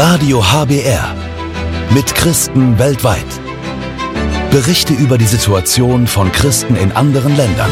Radio HBR mit Christen weltweit. Berichte über die Situation von Christen in anderen Ländern.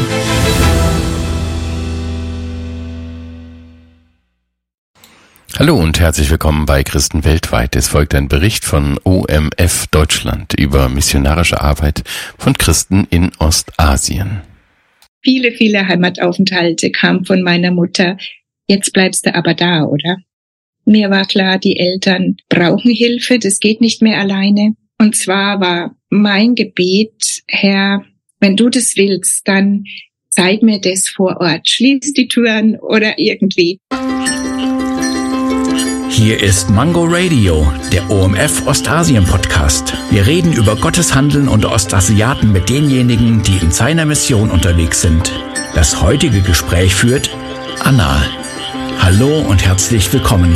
Hallo und herzlich willkommen bei Christen weltweit. Es folgt ein Bericht von OMF Deutschland über missionarische Arbeit von Christen in Ostasien. Viele Heimataufenthalte kamen von meiner Mutter. Jetzt bleibst du aber da, oder? Mir war klar, die Eltern brauchen Hilfe, das geht nicht mehr alleine. Und zwar war mein Gebet, Herr, wenn du das willst, dann zeig mir das vor Ort. Schließ die Türen oder irgendwie. Hier ist Mango Radio, der OMF Ostasien Podcast. Wir reden über Gottes Handeln unter Ostasiaten mit denjenigen, die in seiner Mission unterwegs sind. Das heutige Gespräch führt Anna. Hallo und herzlich willkommen.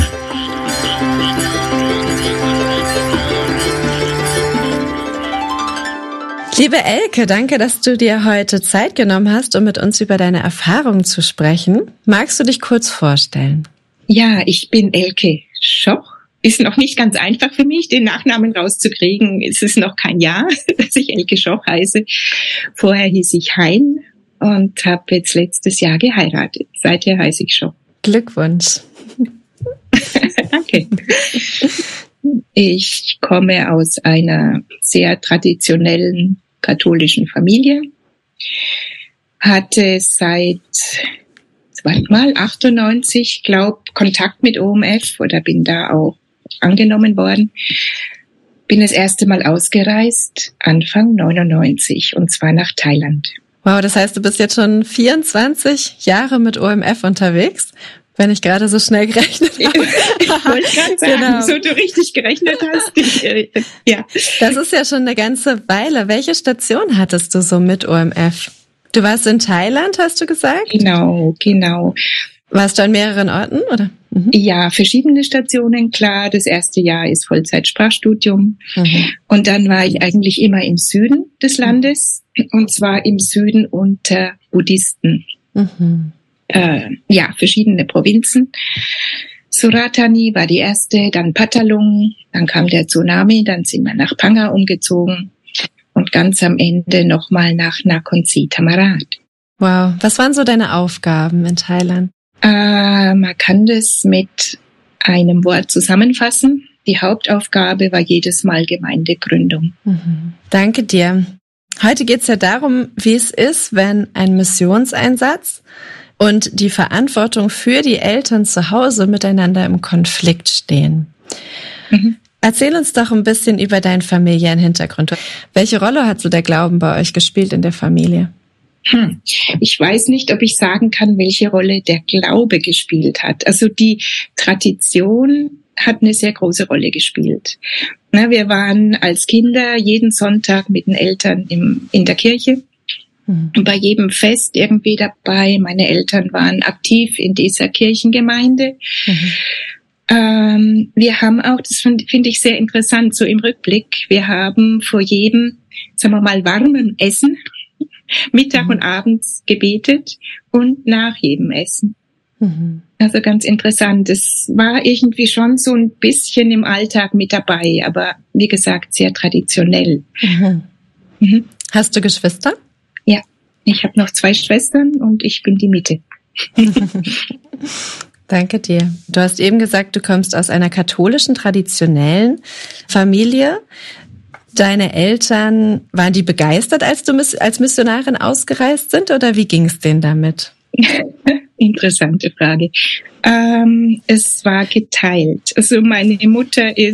Liebe Elke, danke, dass du dir heute Zeit genommen hast, um mit uns über deine Erfahrungen zu sprechen. Magst du dich kurz vorstellen? Ja, ich bin Elke Schoch. Ist noch nicht ganz einfach für mich, den Nachnamen rauszukriegen. Es ist noch kein Jahr, dass ich Elke Schoch heiße. Vorher hieß ich Hein und habe jetzt letztes Jahr geheiratet. Seither heiße ich Schoch. Glückwunsch. Danke. Ich komme aus einer sehr traditionellen katholischen Familie, hatte seit 98, Kontakt mit OMF oder bin da auch angenommen worden. Bin das erste Mal ausgereist, Anfang 99, und zwar nach Thailand. Wow, das heißt, du bist jetzt schon 24 Jahre mit OMF unterwegs, wenn ich gerade so schnell gerechnet habe. Ich wollte gerade sagen, genau. So du richtig gerechnet hast. Ja. Das ist ja schon eine ganze Weile. Welche Station hattest du so mit OMF? Du warst in Thailand, hast du gesagt? Genau. Warst du an mehreren Orten, oder? Mhm. Ja, verschiedene Stationen, klar. Das erste Jahr ist Vollzeitsprachstudium. Mhm. Und dann war ich eigentlich immer im Süden des Landes, und zwar im Süden unter Buddhisten. Mhm. Verschiedene Provinzen. Suratani war die erste, dann Patalung, dann kam der Tsunami, dann sind wir nach Panga umgezogen und ganz am Ende nochmal nach Nakhon Si Thammarat. Wow, was waren so deine Aufgaben in Thailand? Man kann das mit einem Wort zusammenfassen. Die Hauptaufgabe war jedes Mal Gemeindegründung. Mhm. Danke dir. Heute geht es ja darum, wie es ist, wenn ein Missionseinsatz und die Verantwortung für die Eltern zu Hause miteinander im Konflikt stehen. Mhm. Erzähl uns doch ein bisschen über deinen familiären Hintergrund. Welche Rolle hat so der Glauben bei euch gespielt in der Familie? Ich weiß nicht, ob ich sagen kann, welche Rolle der Glaube gespielt hat. Also die Tradition hat eine sehr große Rolle gespielt. Wir waren als Kinder jeden Sonntag mit den Eltern in der Kirche. Und bei jedem Fest irgendwie dabei. Meine Eltern waren aktiv in dieser Kirchengemeinde. Mhm. Wir haben auch, das finde ich sehr interessant, so im Rückblick, wir haben vor jedem, sagen wir mal, warmen Essen, Mittag und abends gebetet und nach jedem Essen. Mhm. Also ganz interessant. Es war irgendwie schon so ein bisschen im Alltag mit dabei, aber wie gesagt, sehr traditionell. Mhm. Mhm. Hast du Geschwister? Ja, ich habe noch 2 Schwestern und ich bin die Mitte. Danke dir. Du hast eben gesagt, du kommst aus einer katholischen, traditionellen Familie. Deine Eltern, waren die begeistert, als du als Missionarin ausgereist sind, oder wie ging es denen damit? Interessante Frage. Es war geteilt. Also meine Mutter